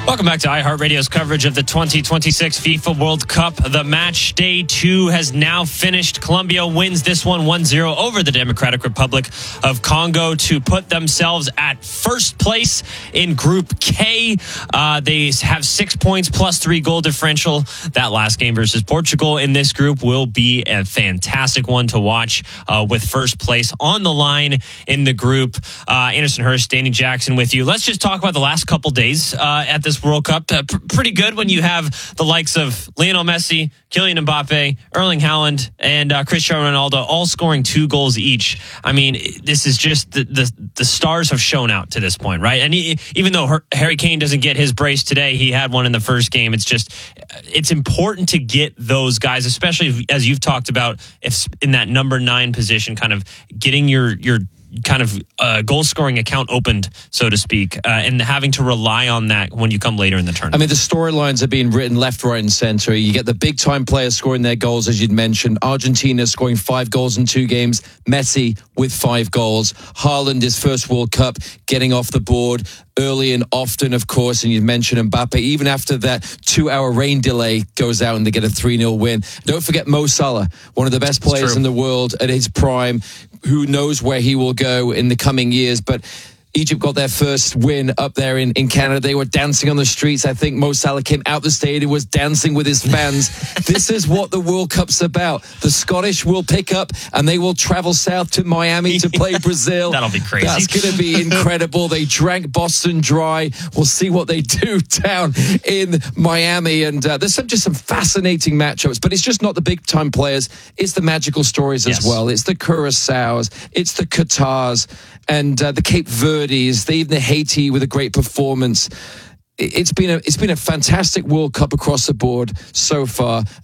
Welcome back to iHeartRadio's coverage of the 2026 FIFA World Cup. The match day 2 has now finished. Colombia wins this one 1-0 over the Democratic Republic of Congo to put themselves at first place in Group K. They have 6 points plus 3 goal differential. That last game versus Portugal in this group will be a fantastic one to watch with first place on the line in the group. Anderson Hurst, Danny Jackson with you. Let's just talk about the last couple days at this World Cup. Pretty good when you have the likes of Lionel Messi, Kylian Mbappe, Erling Haaland, and Cristiano Ronaldo all scoring 2 goals each. I mean, this is just the stars have shown out to this point, right? And even though Harry Kane doesn't get his brace today, he had one in the first game. It's important to get those guys, especially as you've talked about, if in that number 9 position, kind of getting your kind of goal scoring account opened, so to speak, and having to rely on that when you come later in the tournament. I mean, the storylines are being written left, right, and center. You get the big time players scoring their goals, as you'd mentioned. Argentina scoring 5 goals in 2 games. Messi with 5 goals. Haaland, his first World Cup, getting off the board early and often, of course. And you mentioned Mbappe, even after that 2-hour rain delay, goes out and they get a 3-0 win. Don't forget Mo Salah, one of the best players in the world at his prime. Who knows where he will go in the coming years, but Egypt got their first win up there in Canada. They were dancing on the streets. I think Mo Salah came out the stadium, was dancing with his fans. This is what the World Cup's about. The Scottish will pick up and they will travel south to Miami to play Brazil. That'll be crazy. That's going to be incredible. They drank Boston dry. We'll see what they do down in Miami. And there's just some fascinating matchups, but it's just not the big time players. It's the magical stories as well. It's the Curaçaos. It's the Qatars and the Cape Verdes, even the Haiti with a great performance. It's been a fantastic World Cup across the board so far.